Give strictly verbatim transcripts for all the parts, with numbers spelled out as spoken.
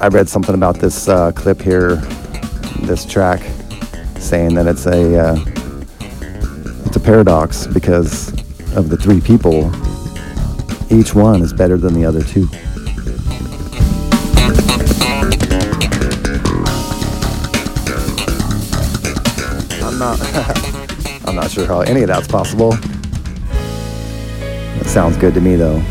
I read something about this uh, clip here, this track, saying that it's a uh, it's a paradox because of the three people. Each one is better than the other two. I'm not I'm not sure how any of that's possible. It sounds good to me though.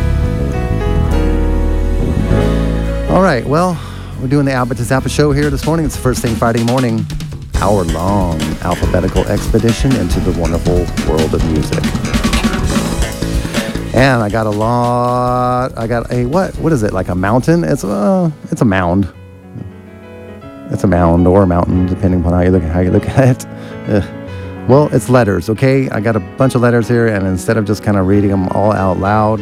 All right, well, we're doing the Albert to Zappa show here this morning. It's the first thing Friday morning, hour-long alphabetical expedition into the wonderful world of music. And I got a lot. I got a what? What is it? Like a mountain? It's a it's a mound. It's a mound or a mountain, depending upon how you look how you look at it. Uh, well, it's letters. Okay, I got a bunch of letters here, and instead of just kind of reading them all out loud,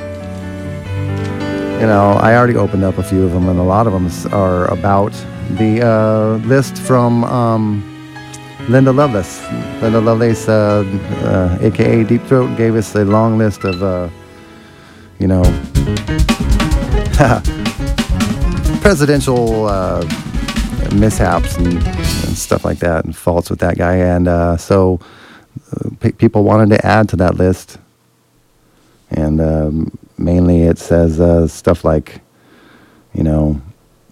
you know, I already opened up a few of them, and a lot of them are about the uh, list from um, Linda Lovelace. Linda Lovelace, uh, uh, a k a. Deep Throat, gave us a long list of, uh, you know, presidential uh, mishaps and, and stuff like that, and faults with that guy. And uh, so uh, p- people wanted to add to that list. And um, mainly it says uh, stuff like, you know,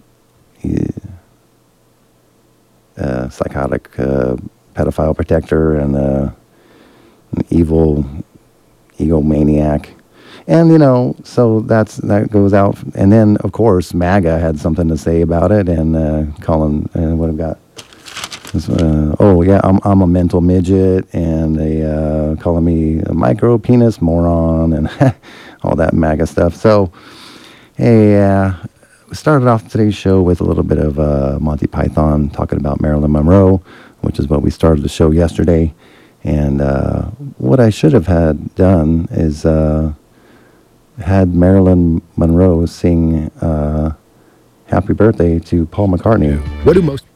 uh, psychotic uh, pedophile protector and uh, an evil egomaniac. And, you know, so that's that goes out. And then, of course, MAGA had something to say about it. And uh, Colin, uh, what I've got? Uh, oh, yeah, I'm I'm a mental midget. And they uh, calling me a micro penis moron and all that MAGA stuff. So, hey, uh, we started off today's show with a little bit of uh, Monty Python talking about Marilyn Monroe, which is what we started the show yesterday. And uh, what I should have had done is uh, had Marilyn Monroe sing uh, Happy Birthday to Paul McCartney. What do most